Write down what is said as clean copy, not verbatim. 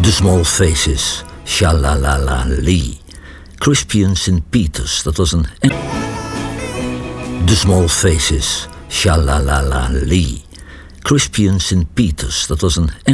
The Small Faces, Shalalala-lee. Crispian St. Peters, dat was een... The Small Faces, Shalalala-lee. Crispian St. Peters, dat was een...